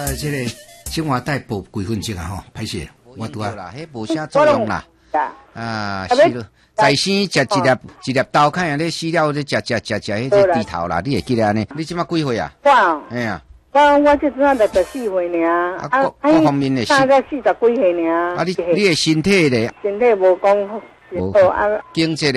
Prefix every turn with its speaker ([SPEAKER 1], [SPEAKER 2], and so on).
[SPEAKER 1] 这个生活带补几分钟啊吼，歹势，我拄啊
[SPEAKER 2] 啦，迄无啥作用啦。啊，是咯。在生食一粒豆，看样你死了，你食迄个猪头啦，你会记得安尼？你即马几岁啊？哎呀，
[SPEAKER 3] 我这阵才14岁尔。
[SPEAKER 2] 各方面的
[SPEAKER 3] 大概40几岁尔。
[SPEAKER 2] 你的身体咧？
[SPEAKER 3] 身体无讲好啊，
[SPEAKER 2] 经济。